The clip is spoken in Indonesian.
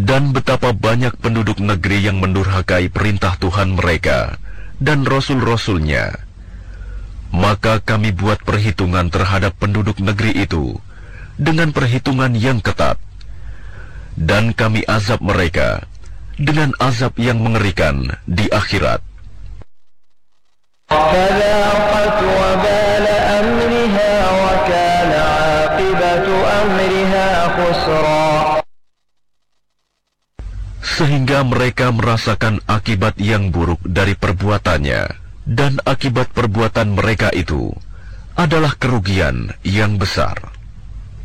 Dan betapa banyak penduduk negeri yang mendurhakai perintah Tuhan mereka dan Rasul-Rasulnya. Maka kami buat perhitungan terhadap penduduk negeri itu dengan perhitungan yang ketat. Dan kami azab mereka dengan azab yang mengerikan di akhirat. Sehingga mereka merasakan akibat yang buruk dari perbuatannya, dan akibat perbuatan mereka itu adalah kerugian yang besar.